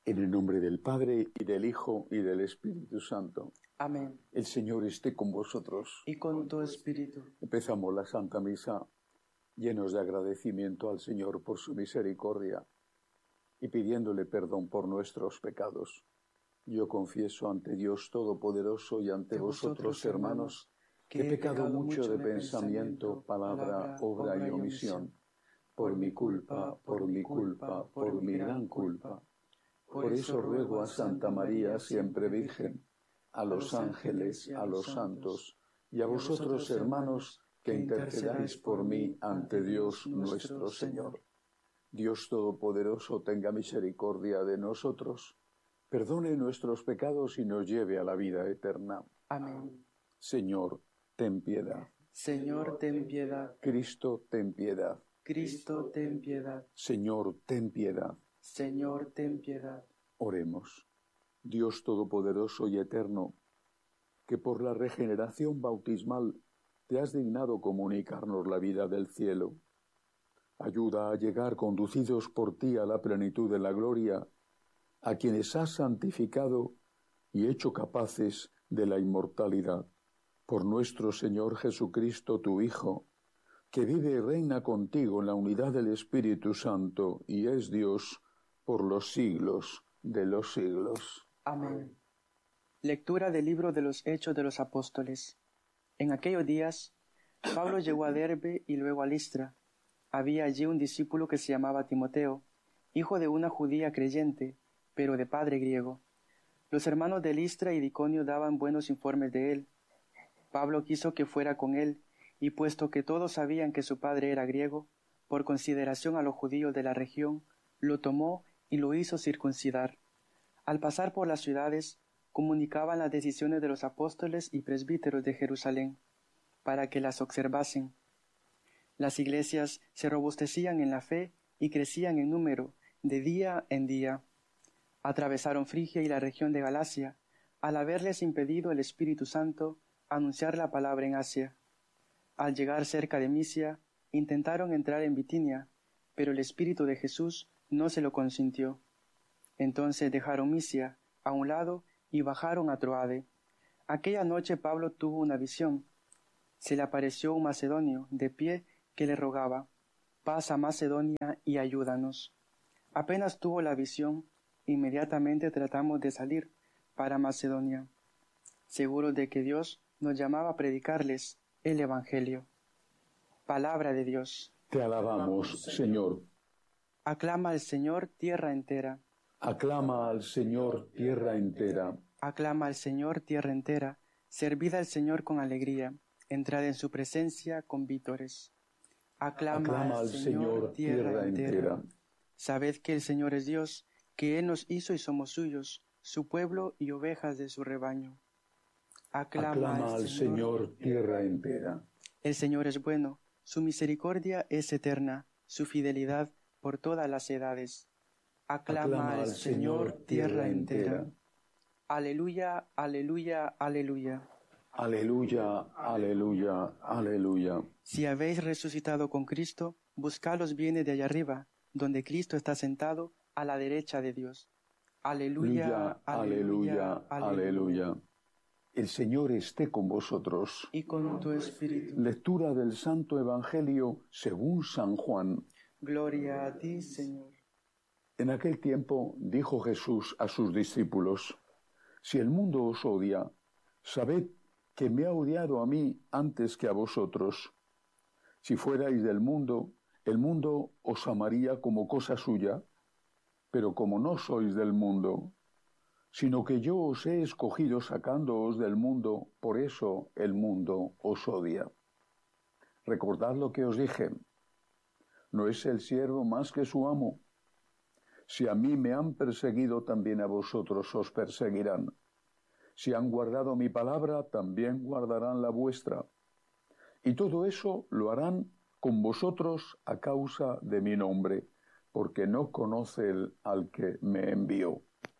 En el nombre del Padre, y del Hijo, y del Espíritu Santo. Amén. El Señor esté con vosotros. Y con tu espíritu. Empezamos la Santa Misa llenos de agradecimiento al Señor por su misericordia y pidiéndole perdón por nuestros pecados. Yo confieso ante Dios Todopoderoso y ante vosotros, hermanos, que he pecado mucho de pensamiento, palabra, obra y omisión, por mi culpa, por mi gran culpa. Por eso ruego a Santa María, siempre Virgen, a los ángeles, a los santos, y a vosotros, hermanos, que intercedáis por mí ante Dios nuestro Señor. Dios Todopoderoso tenga misericordia de nosotros, perdone nuestros pecados y nos lleve a la vida eterna. Amén. Señor, ten piedad. Señor, ten piedad. Cristo, ten piedad. Cristo, ten piedad. Señor, ten piedad. Señor, ten piedad. Oremos. Dios Todopoderoso y Eterno, que por la regeneración bautismal te has dignado comunicarnos la vida del cielo. Ayuda a llegar conducidos por ti a la plenitud de la gloria, a quienes has santificado y hecho capaces de la inmortalidad. Por nuestro Señor Jesucristo, tu Hijo, que vive y reina contigo en la unidad del Espíritu Santo y es Dios por los siglos de los siglos. Amén. Lectura del libro de los Hechos de los Apóstoles. En aquellos días, Pablo llegó a Derbe y luego a Listra. Había allí un discípulo que se llamaba Timoteo, hijo de una judía creyente, pero de padre griego. Los hermanos de Listra y de Iconio daban buenos informes de él. Pablo quiso que fuera con él, y puesto que todos sabían que su padre era griego, por consideración a los judíos de la región, lo tomó y lo hizo circuncidar. Al pasar por las ciudades, comunicaban las decisiones de los apóstoles y presbíteros de Jerusalén, para que las observasen. Las iglesias se robustecían en la fe y crecían en número, de día en día. Atravesaron Frigia y la región de Galacia, al haberles impedido el Espíritu Santo anunciar la palabra en Asia. Al llegar cerca de Misia, intentaron entrar en Bitinia, pero el Espíritu de Jesús no se lo consintió. Entonces dejaron Misia a un lado y bajaron a Troade. Aquella noche Pablo tuvo una visión. Se le apareció un macedonio de pie que le rogaba: «Pasa a Macedonia y ayúdanos». Apenas tuvo la visión, inmediatamente tratamos de salir para Macedonia, seguros de que Dios nos llamaba a predicarles el Evangelio. Palabra de Dios. Te alabamos, Señor. Aclama al Señor tierra entera. Aclama al Señor tierra entera. Aclama al Señor tierra entera. Servid al Señor con alegría. Entrad en su presencia con vítores. Aclama al Señor tierra entera. Sabed que el Señor es Dios, que Él nos hizo y somos suyos, su pueblo y ovejas de su rebaño. Aclama al Señor tierra entera. El Señor es bueno, su misericordia es eterna, su fidelidad por todas las edades. Aclama al Señor tierra entera. Aleluya, aleluya, aleluya. Aleluya, aleluya, aleluya. Si habéis resucitado con Cristo, buscad los bienes de allá arriba, donde Cristo está sentado a la derecha de Dios. Aleluya, aleluya, aleluya. El Señor esté con vosotros. Y con tu espíritu. Lectura del Santo Evangelio según San Juan. Gloria a ti, Señor. En aquel tiempo dijo Jesús a sus discípulos: Si el mundo os odia, sabed que me ha odiado a mí antes que a vosotros. Si fuerais del mundo, el mundo os amaría como cosa suya, pero como no sois del mundo, sino que yo os he escogido sacándoos del mundo, por eso el mundo os odia. Recordad lo que os dije: ¿no es el siervo más que su amo? Si a mí me han perseguido, también a vosotros os perseguirán. Si han guardado mi palabra, también guardarán la vuestra. Y todo eso lo harán con vosotros a causa de mi nombre, porque no conoce al que me envió.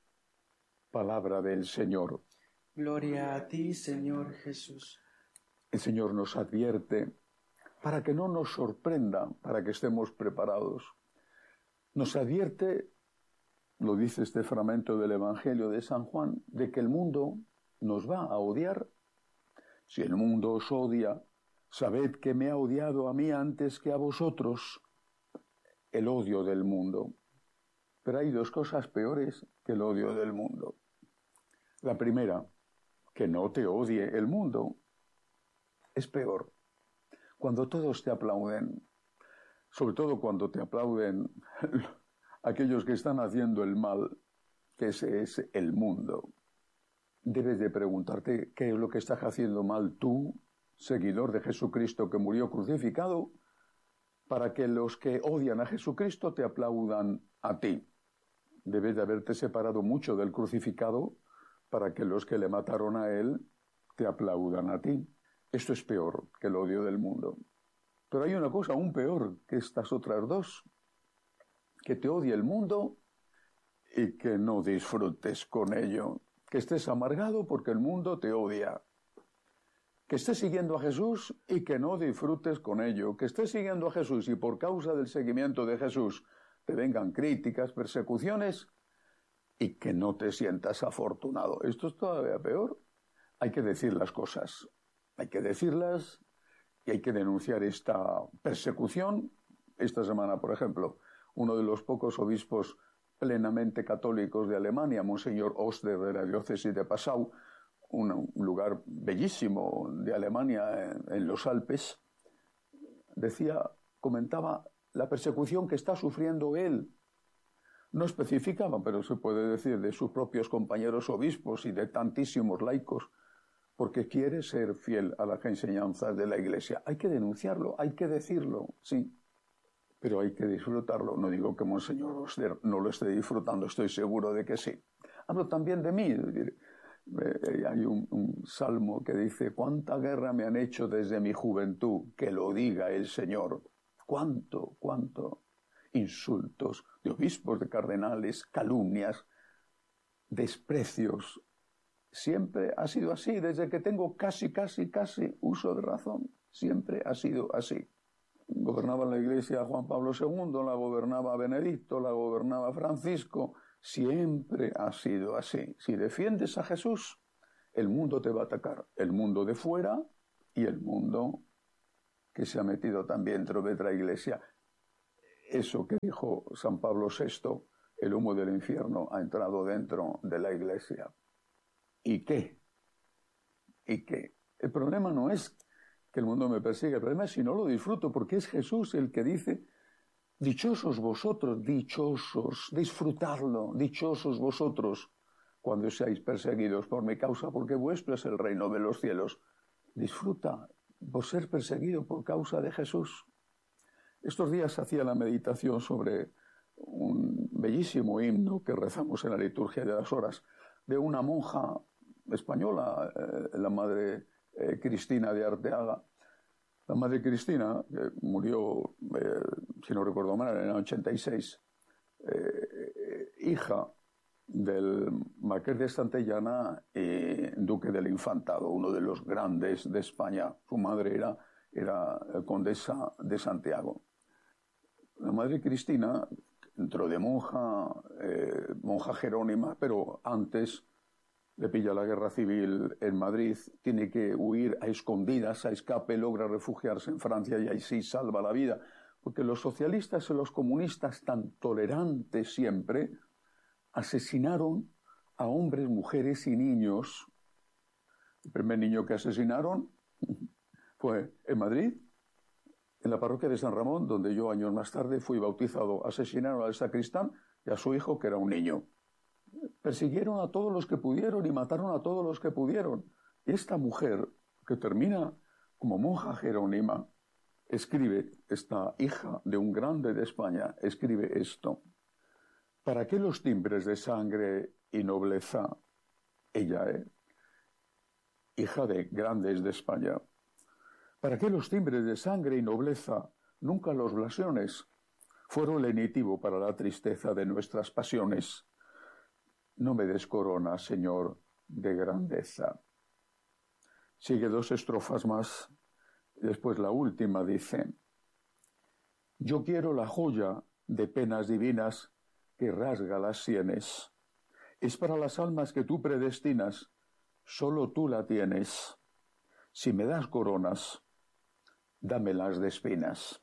Palabra del Señor. Gloria a ti, Señor Jesús. El Señor nos advierte para que no nos sorprenda, para que estemos preparados. Nos advierte lo dice este fragmento del Evangelio de San Juan, de que el mundo nos va a odiar. Si el mundo os odia, sabed que me ha odiado a mí antes que a vosotros. El odio del mundo. Pero hay dos cosas peores que el odio del mundo. La primera, que no te odie el mundo, es peor. Cuando todos te aplauden, sobre todo cuando te aplauden aquellos que están haciendo el mal, que ese es el mundo, debes de preguntarte qué es lo que estás haciendo mal tú, seguidor de Jesucristo que murió crucificado, para que los que odian a Jesucristo te aplaudan a ti. Debes de haberte separado mucho del crucificado para que los que le mataron a él te aplaudan a ti. Esto es peor que el odio del mundo. Pero hay una cosa aún peor que estas otras dos. Que te odie el mundo y que no disfrutes con ello. Que estés amargado porque el mundo te odia. Que estés siguiendo a Jesús y que no disfrutes con ello. Que estés siguiendo a Jesús y por causa del seguimiento de Jesús te vengan críticas, persecuciones y que no te sientas afortunado. Esto es todavía peor. Hay que decir las cosas. Hay que decirlas y hay que denunciar esta persecución. Esta semana, por ejemplo, uno de los pocos obispos plenamente católicos de Alemania, Monseñor Oster de la diócesis de Passau, un lugar bellísimo de Alemania en los Alpes, comentaba la persecución que está sufriendo él. No especificaba, pero se puede decir de sus propios compañeros obispos y de tantísimos laicos, porque quiere ser fiel a las enseñanzas de la Iglesia. Hay que denunciarlo, hay que decirlo, sí, pero hay que disfrutarlo. No digo que Monseñor Oster no lo esté disfrutando, estoy seguro de que sí. Hablo también de mí. Hay un salmo que dice: ¿cuánta guerra me han hecho desde mi juventud? Que lo diga el Señor. ¿Cuánto insultos de obispos, de cardenales, calumnias, desprecios? Siempre ha sido así, desde que tengo casi uso de razón. Siempre ha sido así. Gobernaba la Iglesia Juan Pablo II, la gobernaba Benedicto, la gobernaba Francisco. Siempre ha sido así. Si defiendes a Jesús, el mundo te va a atacar. El mundo de fuera y el mundo que se ha metido también dentro de la Iglesia. Eso que dijo San Pablo VI, el humo del infierno ha entrado dentro de la Iglesia. ¿Y qué? El problema no es que el mundo me persiga, el problema es si no lo disfruto, porque es Jesús el que dice: dichosos vosotros, dichosos, disfrutadlo, dichosos vosotros, cuando seáis perseguidos por mi causa, porque vuestro es el reino de los cielos. Disfruta por ser perseguido por causa de Jesús. Estos días hacía la meditación sobre un bellísimo himno que rezamos en la liturgia de las horas, de una monja española, la madre Cristina de Arteaga. La madre Cristina, que murió, si no recuerdo mal, en el 86, hija del marqués de Santillana y duque del Infantado, uno de los grandes de España. Su madre era condesa de Santiago. La madre Cristina entró de monja jerónima, pero antes le pilla la guerra civil en Madrid, tiene que huir a escondidas, a escape, logra refugiarse en Francia y ahí sí salva la vida. Porque los socialistas y los comunistas, tan tolerantes siempre, asesinaron a hombres, mujeres y niños. El primer niño que asesinaron fue en Madrid, en la parroquia de San Ramón, donde yo años más tarde fui bautizado. Asesinaron al sacristán y a su hijo, que era un niño. Persiguieron a todos los que pudieron y mataron a todos los que pudieron. Y esta mujer, que termina como monja jerónima, escribe, esta hija de un grande de España, escribe esto: ¿para qué los timbres de sangre y nobleza? Ella, hija de grandes de España. ¿Para qué los timbres de sangre y nobleza? Nunca los blasones. Fueron lenitivo para la tristeza de nuestras pasiones. No me des corona, Señor, de grandeza. Sigue 2 estrofas más. Después la última dice: yo quiero la joya de penas divinas que rasga las sienes. Es para las almas que tú predestinas, solo tú la tienes. Si me das coronas, dámelas de espinas.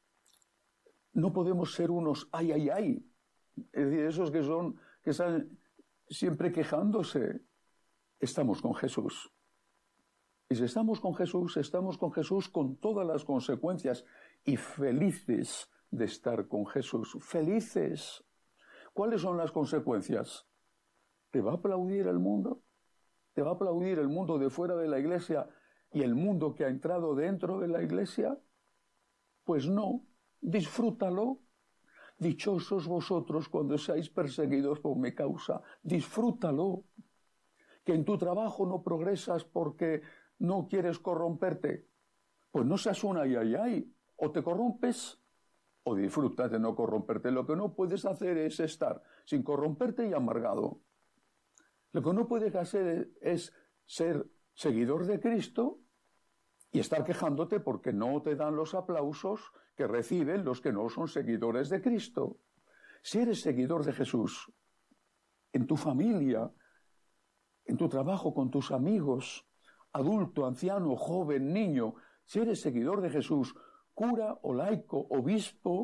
No podemos ser unos ay, ay, ay. Es decir, esos que están siempre quejándose. Estamos con Jesús. Y si estamos con Jesús con todas las consecuencias y felices de estar con Jesús. Felices. ¿Cuáles son las consecuencias? ¿Te va a aplaudir el mundo? ¿Te va a aplaudir el mundo de fuera de la iglesia y el mundo que ha entrado dentro de la iglesia? Pues no. Disfrútalo. Dichosos vosotros cuando seáis perseguidos por mi causa. Disfrútalo. Que en tu trabajo no progresas porque no quieres corromperte. Pues no seas un ay, ay, ay. O te corrompes o disfrutas de no corromperte. Lo que no puedes hacer es estar sin corromperte y amargado. Lo que no puedes hacer es ser seguidor de Cristo y estar quejándote porque no te dan los aplausos que reciben los que no son seguidores de Cristo. Si eres seguidor de Jesús, en tu familia, en tu trabajo, con tus amigos, adulto, anciano, joven, niño, si eres seguidor de Jesús, cura o laico, obispo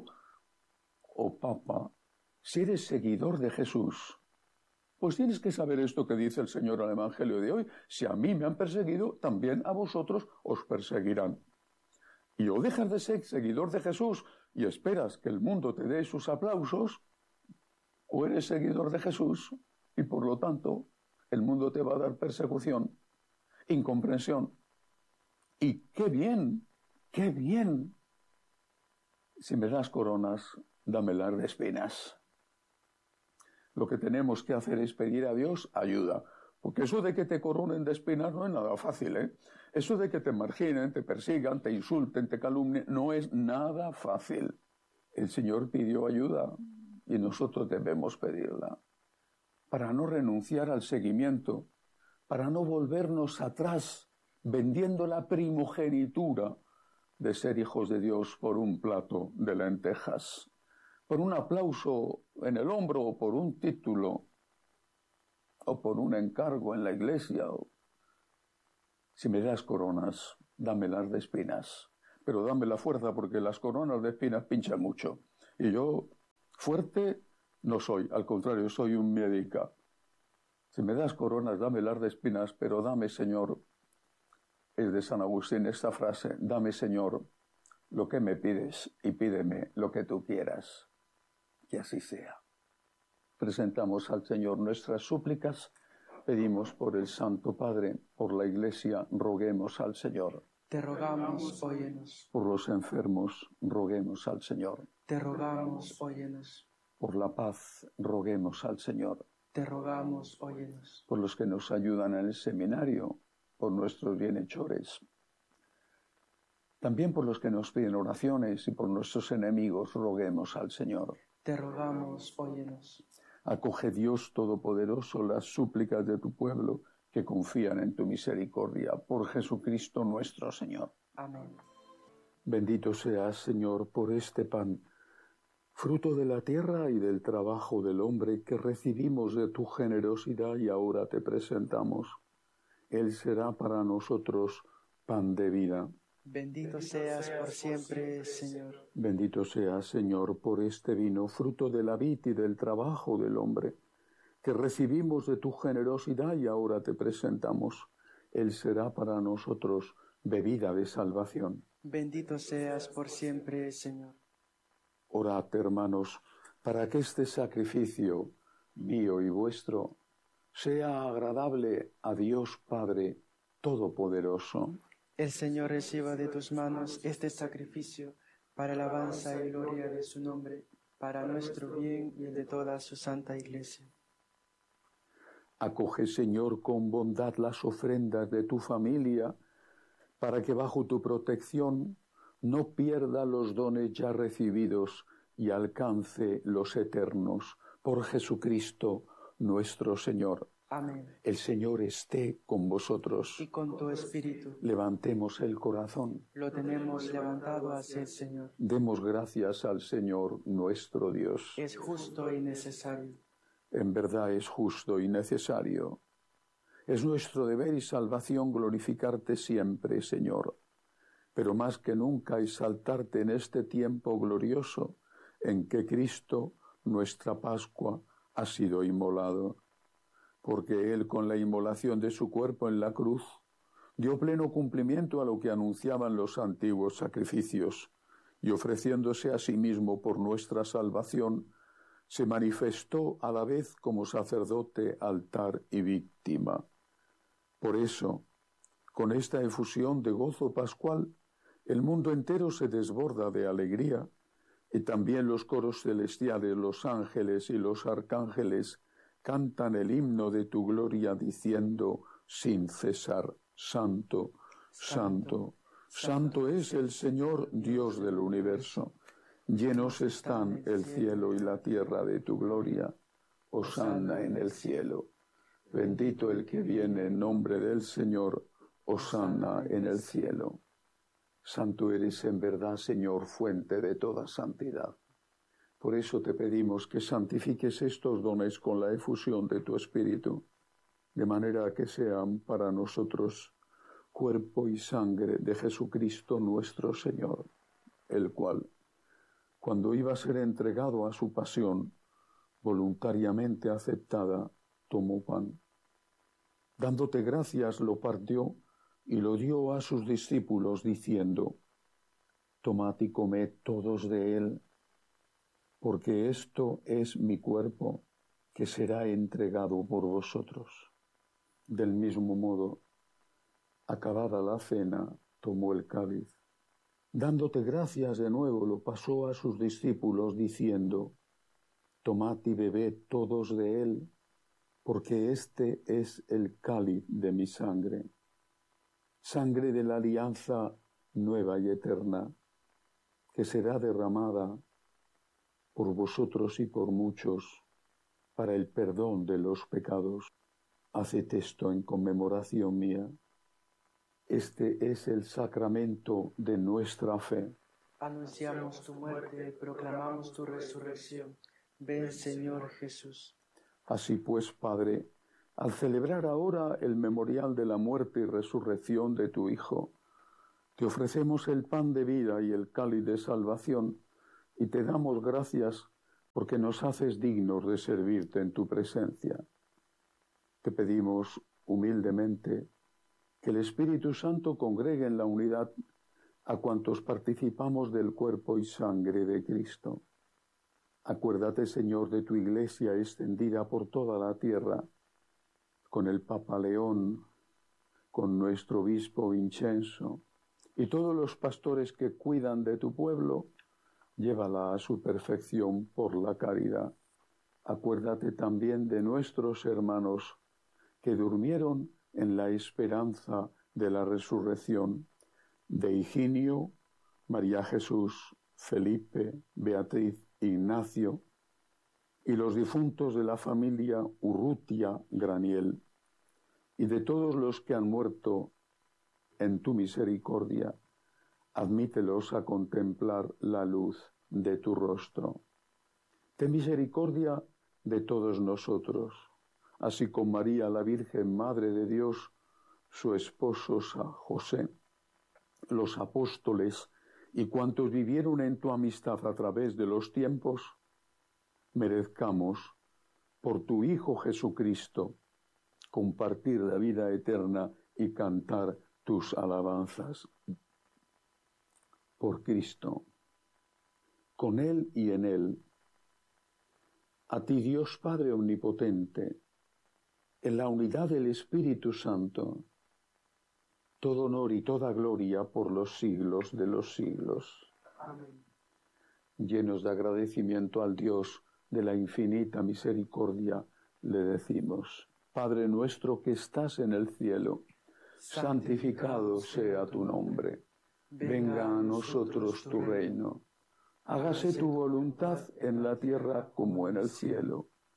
o papa, si eres seguidor de Jesús, pues tienes que saber esto que dice el Señor al Evangelio de hoy. Si a mí me han perseguido, también a vosotros os perseguirán. Y o dejas de ser seguidor de Jesús y esperas que el mundo te dé sus aplausos, o eres seguidor de Jesús y por lo tanto el mundo te va a dar persecución, incomprensión. Y qué bien, qué bien. Si me das coronas, dámelas de espinas. Lo que tenemos que hacer es pedir a Dios ayuda. Porque eso de que te coronen de espinas no es nada fácil, ¿eh? Eso de que te marginen, te persigan, te insulten, te calumnien, no es nada fácil. El Señor pidió ayuda y nosotros debemos pedirla. Para no renunciar al seguimiento, para no volvernos atrás, vendiendo la primogenitura de ser hijos de Dios por un plato de lentejas, por un aplauso en el hombro o por un título o por un encargo en la iglesia. Si me das coronas, dámelas de espinas, pero dame la fuerza porque las coronas de espinas pinchan mucho. Y yo fuerte no soy, al contrario, soy un médica. Si me das coronas, dámelas de espinas, pero dame, Señor, es de San Agustín esta frase, dame, Señor, lo que me pides y pídeme lo que tú quieras. Que así sea. Presentamos al Señor nuestras súplicas, pedimos por el Santo Padre, por la Iglesia, roguemos al Señor. Te rogamos, óyenos. Por los enfermos, roguemos al Señor. Te rogamos, óyenos. Por la paz, roguemos al Señor. Te rogamos, óyenos. Por los que nos ayudan en el seminario, por nuestros bienhechores. También por los que nos piden oraciones y por nuestros enemigos, roguemos al Señor. Te rogamos, óyenos. Acoge, Dios Todopoderoso, las súplicas de tu pueblo que confían en tu misericordia. Por Jesucristo nuestro Señor. Amén. Bendito seas, Señor, por este pan, fruto de la tierra y del trabajo del hombre que recibimos de tu generosidad y ahora te presentamos. Él será para nosotros pan de vida. Bendito seas por siempre, Señor. Bendito seas, Señor, por este vino, fruto de la vid y del trabajo del hombre, que recibimos de tu generosidad y ahora te presentamos. Él será para nosotros bebida de salvación. Bendito seas por siempre, Señor. Orad, hermanos, para que este sacrificio mío y vuestro sea agradable a Dios Padre Todopoderoso. El Señor reciba de tus manos este sacrificio para alabanza y gloria de su nombre, para nuestro bien y el de toda su santa Iglesia. Acoge, Señor, con bondad las ofrendas de tu familia, para que bajo tu protección no pierda los dones ya recibidos y alcance los eternos. Por Jesucristo nuestro Señor. Amén. El Señor esté con vosotros. Y con tu espíritu. Levantemos el corazón. Lo tenemos levantado hacia el Señor. Demos gracias al Señor nuestro Dios. Es justo y necesario. En verdad es justo y necesario. Es nuestro deber y salvación glorificarte siempre, Señor, pero más que nunca exaltarte en este tiempo glorioso en que Cristo, nuestra Pascua, ha sido inmolado, porque Él, con la inmolación de su cuerpo en la cruz, dio pleno cumplimiento a lo que anunciaban los antiguos sacrificios, y ofreciéndose a sí mismo por nuestra salvación, se manifestó a la vez como sacerdote, altar y víctima. Por eso, con esta efusión de gozo pascual, el mundo entero se desborda de alegría, y también los coros celestiales, los ángeles y los arcángeles cantan el himno de tu gloria diciendo sin cesar: Santo, Santo, Santo es el Señor Dios del universo. Llenos están el cielo y la tierra de tu gloria. Hosana en el cielo. Bendito el que viene en nombre del Señor. Hosana en el cielo. Santo eres en verdad, Señor, fuente de toda santidad. Por eso te pedimos que santifiques estos dones con la efusión de tu Espíritu, de manera que sean para nosotros cuerpo y sangre de Jesucristo nuestro Señor, el cual, cuando iba a ser entregado a su pasión, voluntariamente aceptada, tomó pan. Dándote gracias, lo partió y lo dio a sus discípulos, diciendo: Tomad y comed todos de él, porque esto es mi cuerpo, que será entregado por vosotros. Del mismo modo, acabada la cena, tomó el cáliz. Dándote gracias de nuevo, lo pasó a sus discípulos, diciendo: Tomad y bebed todos de él, porque este es el cáliz de mi sangre, sangre de la alianza nueva y eterna, que será derramada por vosotros y por muchos para el perdón de los pecados. Haced esto en conmemoración mía. Este es el sacramento de nuestra fe. Anunciamos tu muerte, proclamamos tu resurrección. Ven, Señor Jesús. Así pues, Padre, al celebrar ahora el memorial de la muerte y resurrección de tu Hijo, te ofrecemos el pan de vida y el cáliz de salvación, y te damos gracias porque nos haces dignos de servirte en tu presencia. Te pedimos humildemente que el Espíritu Santo congregue en la unidad a cuantos participamos del cuerpo y sangre de Cristo. Acuérdate, Señor, de tu Iglesia extendida por toda la tierra, con el Papa León, con nuestro obispo Vincenzo, y todos los pastores que cuidan de tu pueblo. Llévala a su perfección por la caridad. Acuérdate también de nuestros hermanos que durmieron en la esperanza de la resurrección, de Higinio, María Jesús, Felipe, Beatriz, Ignacio, y los difuntos de la familia Urrutia Graniel, y de todos los que han muerto en tu misericordia. Admítelos a contemplar la luz de tu rostro. Ten misericordia de todos nosotros, así con María, la Virgen Madre de Dios, su esposo San José, los apóstoles y cuantos vivieron en tu amistad a través de los tiempos, merezcamos, por tu Hijo Jesucristo, compartir la vida eterna y cantar tus alabanzas. Por Cristo, con Él y en Él, a ti Dios Padre Omnipotente, en la unidad del Espíritu Santo, todo honor y toda gloria por los siglos de los siglos. Amén. Llenos de agradecimiento al Dios de la infinita misericordia, le decimos: Padre nuestro que estás en el cielo, santificado sea tu nombre. Venga a nosotros tu reino. Hágase tu voluntad en la tierra como en el cielo.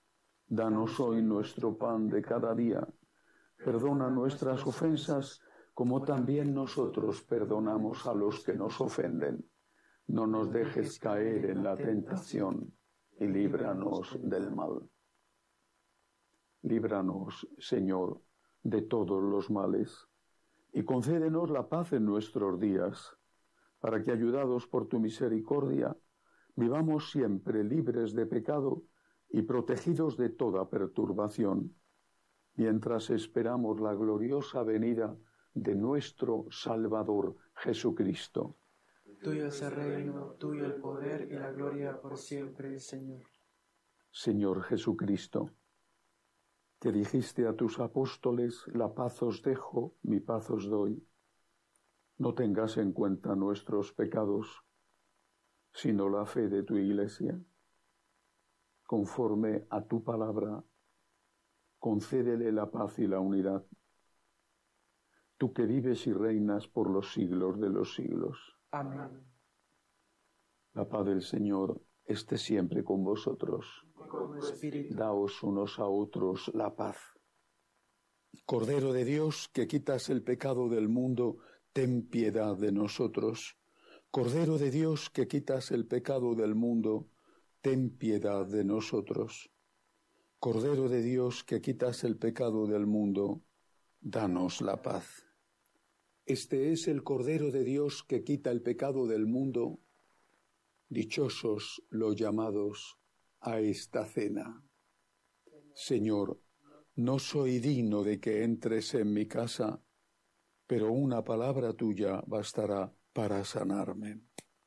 Danos hoy nuestro pan de cada día. Perdona nuestras ofensas, como también nosotros perdonamos a los que nos ofenden. No nos dejes caer en la tentación y líbranos del mal. Líbranos, Señor, de todos los males, y concédenos la paz en nuestros días, para que, ayudados por tu misericordia, vivamos siempre libres de pecado y protegidos de toda perturbación, mientras esperamos la gloriosa venida de nuestro Salvador Jesucristo. Tuyo es el reino, tuyo el poder y la gloria por siempre, Señor. Señor Jesucristo, que dijiste a tus apóstoles, la paz os dejo, mi paz os doy. No tengas en cuenta nuestros pecados, sino la fe de tu Iglesia. Conforme a tu palabra, concédele la paz y la unidad. Tú que vives y reinas por los siglos de los siglos. Amén. La paz del Señor esté siempre con vosotros. Con tu espíritu. Daos unos a otros la paz. Cordero de Dios, que quitas el pecado del mundo, ten piedad de nosotros. Cordero de Dios, que quitas el pecado del mundo, ten piedad de nosotros. Cordero de Dios, que quitas el pecado del mundo, danos la paz. Este es el Cordero de Dios que quita el pecado del mundo. Dichosos los llamados a esta cena. Señor, no soy digno de que entres en mi casa, pero una palabra tuya bastará para sanarme.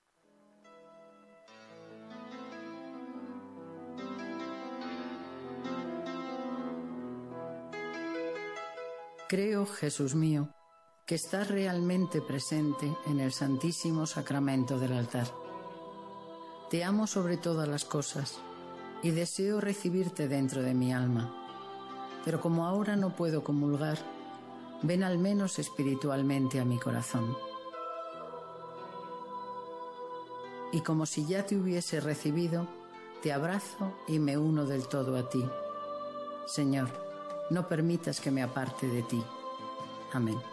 Creo, Jesús mío, que estás realmente presente en el Santísimo Sacramento del altar. Te amo sobre todas las cosas y deseo recibirte dentro de mi alma. Pero como ahora no puedo comulgar, ven al menos espiritualmente a mi corazón. Y como si ya te hubiese recibido, te abrazo y me uno del todo a ti. Señor, no permitas que me aparte de ti. Amén.